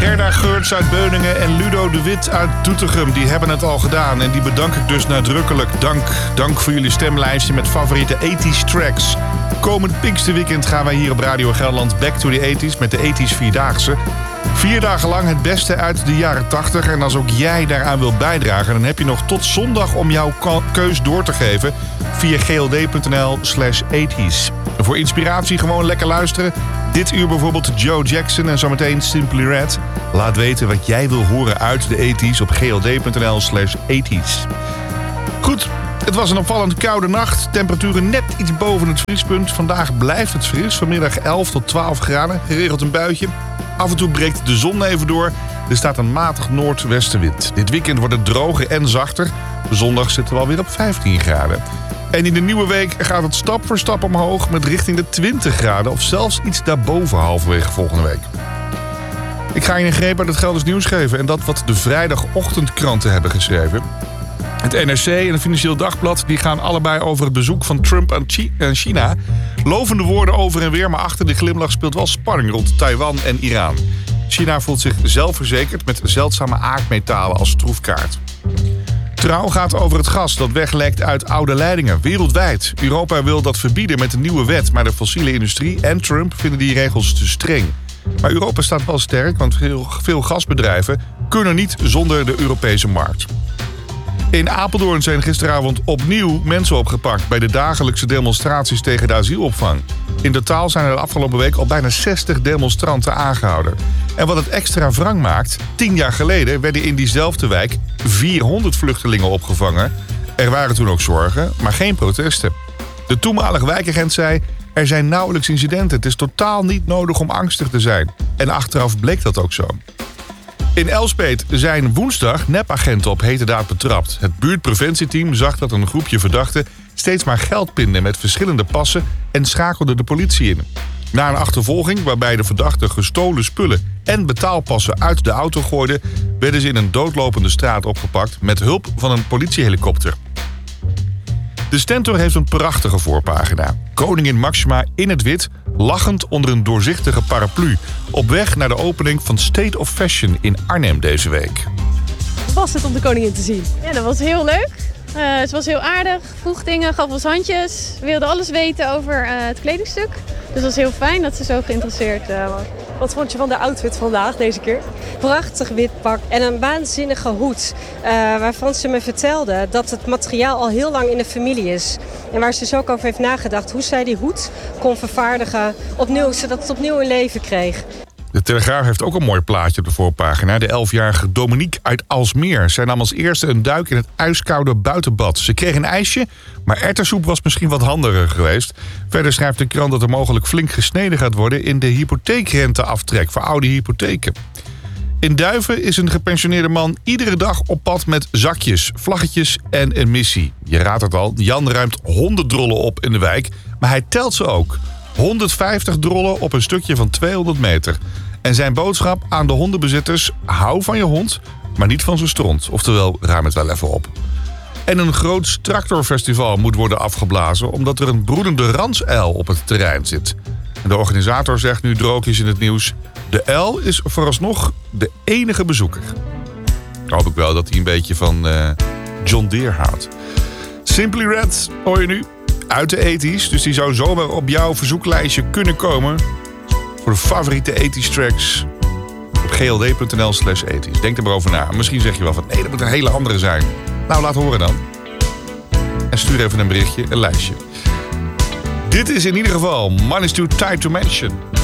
Gerda Geurts uit Beuningen en Ludo de Wit uit Doetinchem. Die hebben het al gedaan en die bedank ik dus nadrukkelijk. Dank voor jullie stemlijstje met favoriete 80s tracks. Komend Pinksterweekend gaan wij hier op Radio Gelderland back to the 80s met de 80s Vierdaagse. 4 dagen lang het beste uit de jaren 80. En als ook jij daaraan wilt bijdragen, dan heb je nog tot zondag om jouw keus door te geven via gld.nl/80s. Voor inspiratie gewoon lekker luisteren. Dit uur bijvoorbeeld Joe Jackson en zometeen Simply Red. Laat weten wat jij wil horen uit de 80s op gld.nl/80s. Goed, het was een opvallend koude nacht. Temperaturen net iets boven het vriespunt. Vandaag blijft het fris. Vanmiddag 11 tot 12 graden. Geregeld een buitje. Af en toe breekt de zon even door. Er staat een matig noordwestenwind. Dit weekend wordt het droger en zachter. Zondag zitten we alweer op 15 graden. En in de nieuwe week gaat het stap voor stap omhoog met richting de 20 graden of zelfs iets daarboven halverwege volgende week. Ik ga je een greep uit het Gelders nieuws geven en dat wat de vrijdagochtendkranten hebben geschreven. Het NRC en het Financieel Dagblad die gaan allebei over het bezoek van Trump aan China. Lovende woorden over en weer, maar achter de glimlach speelt wel spanning rond Taiwan en Iran. China voelt zich zelfverzekerd met zeldzame aardmetalen als troefkaart. Trouw gaat over het gas dat weglekt uit oude leidingen, wereldwijd. Europa wil dat verbieden met een nieuwe wet, maar de fossiele industrie en Trump vinden die regels te streng. Maar Europa staat wel sterk, want veel gasbedrijven kunnen niet zonder de Europese markt. In Apeldoorn zijn gisteravond opnieuw mensen opgepakt bij de dagelijkse demonstraties tegen de asielopvang. In totaal zijn er de afgelopen week al bijna 60 demonstranten aangehouden. En wat het extra wrang maakt, 10 jaar geleden werden in diezelfde wijk 400 vluchtelingen opgevangen. Er waren toen ook zorgen, maar geen protesten. De toenmalige wijkagent zei, er zijn nauwelijks incidenten. Het is totaal niet nodig om angstig te zijn. En achteraf bleek dat ook zo. In Elspeet zijn woensdag nepagenten op heterdaad betrapt. Het buurtpreventieteam zag dat een groepje verdachten steeds maar geld pinden met verschillende passen en schakelde de politie in. Na een achtervolging waarbij de verdachten gestolen spullen en betaalpassen uit de auto gooiden, werden ze in een doodlopende straat opgepakt met hulp van een politiehelikopter. De Stentor heeft een prachtige voorpagina. Koningin Máxima in het wit, lachend onder een doorzichtige paraplu. Op weg naar de opening van State of Fashion in Arnhem deze week. Hoe was het om de koningin te zien? Ja, dat was heel leuk. Ze was heel aardig, vroeg dingen, gaf ons handjes. Wilde alles weten over het kledingstuk. Dus dat was heel fijn dat ze zo geïnteresseerd was. Wat vond je van de outfit vandaag deze keer? Prachtig wit pak en een waanzinnige hoed. Waarvan ze me vertelde dat het materiaal al heel lang in de familie is. En waar ze dus ook over heeft nagedacht hoe zij die hoed kon vervaardigen. Opnieuw, zodat het opnieuw een leven kreeg. De Telegraaf heeft ook een mooi plaatje op de voorpagina. De 11-jarige Dominique uit Alsmeer. Zij nam als eerste een duik in het ijskoude buitenbad. Ze kreeg een ijsje, maar erwtensoep was misschien wat handiger geweest. Verder schrijft de krant dat er mogelijk flink gesneden gaat worden in de hypotheekrenteaftrek voor oude hypotheken. In Duiven is een gepensioneerde man iedere dag op pad met zakjes, vlaggetjes en een missie. Je raadt het al, Jan ruimt 100 drollen op in de wijk, maar hij telt ze ook. 150 drollen op een stukje van 200 meter. En zijn boodschap aan de hondenbezitters: hou van je hond, maar niet van zijn stront. Oftewel, ruim het wel even op. En een groot tractorfestival moet worden afgeblazen omdat er een broedende ransuil op het terrein zit. En de organisator zegt nu droogjes in het nieuws: de uil is vooralsnog de enige bezoeker. Hoop ik wel dat hij een beetje van John Deere houdt. Simply Red hoor je nu. Uit de 80's, dus die zou zomaar op jouw verzoeklijstje kunnen komen. Voor de favoriete 80's tracks op gld.nl/80's. Denk er maar over na. Misschien zeg je wel van, nee, dat moet een hele andere zijn. Nou, laat horen dan. En stuur even een berichtje, een lijstje. Dit is in ieder geval Money's Too Tight to Mention.